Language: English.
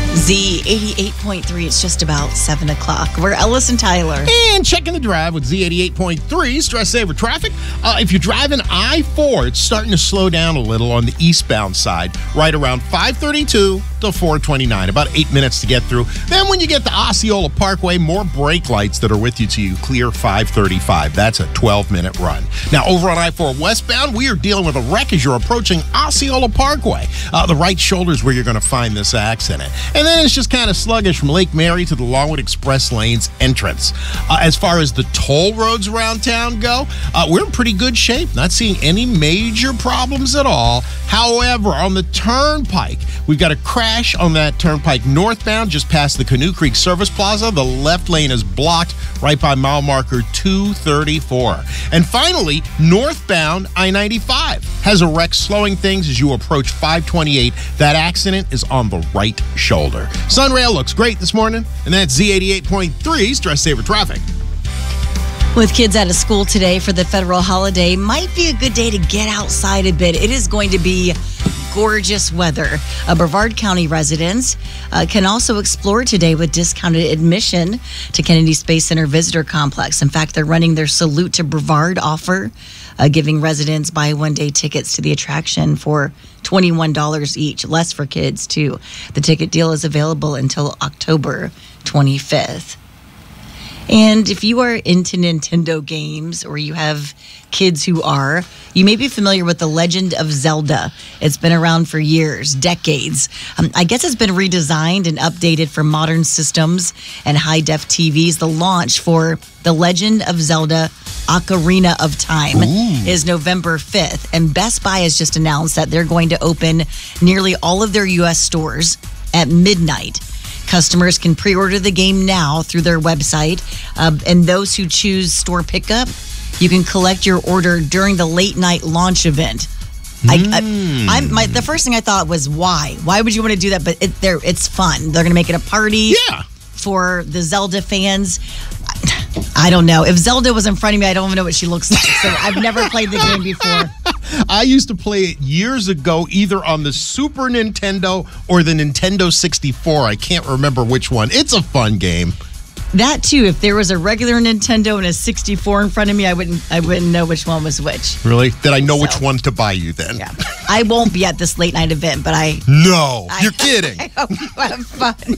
Z88.3, it's just about 7 o'clock. We're Ellis and Tyler. And checking the drive with Z88.3, stress saver traffic. If you're driving I-4, it's starting to slow down a little on the eastbound side, right around 532 to 429, about 8 minutes to get through. Then when you get to Osceola Parkway, more brake lights that are with you till you clear 535. That's a 12-minute run. Now, over on I-4 westbound, we are dealing with a wreck as you're approaching Osceola Parkway. The right shoulder is where you're going to find this accident. And then it's just kind of sluggish from Lake Mary to the Longwood Express Lanes entrance. As far as the toll roads around town go, we're in pretty good shape. Not seeing any major problems at all. However, on the turnpike, we've got a crash on that turnpike northbound just past the Canoe Creek Service Plaza. The left lane is blocked right by mile marker 234. And finally, northbound I-95 has a wreck slowing things as you approach 528. That accident is on the right shoulder. Sunrail looks great this morning, and that's Z88.3 stress saver traffic. With kids out of school today for the federal holiday, might be a good day to get outside a bit. It is going to be gorgeous weather. Brevard County residents can also explore today with discounted admission to Kennedy Space Center Visitor Complex. In fact, they're running their Salute to Brevard offer, giving residents buy one-day tickets to the attraction for $21 each, less for kids, too. The ticket deal is available until October 25th. And if you are into Nintendo games or you have kids who are, you may be familiar with The Legend of Zelda. It's been around for years, decades. I guess it's been redesigned and updated for modern systems and high-def TVs. The launch for The Legend of Zelda Ocarina of Time is November 5th. And Best Buy has just announced that they're going to open nearly all of their U.S. stores at midnight. Customers can pre-order the game now through their website. And those who choose store pickup, you can collect your order during the late night launch event. The first thing I thought was, why? Why would you want to do that? But it's fun. They're going to make it a party for the Zelda fans. I don't know. If Zelda was in front of me, I don't even know what she looks like. So I've never played the game before. I used to play it years ago, either on the Super Nintendo or the Nintendo 64. I can't remember which one. It's a fun game. That too. If there was a regular Nintendo and a 64 in front of me, I wouldn't know which one was which. Really? Then I know which one to buy you then. Yeah. I won't be at this late night event, but No, you're kidding. I hope you have fun.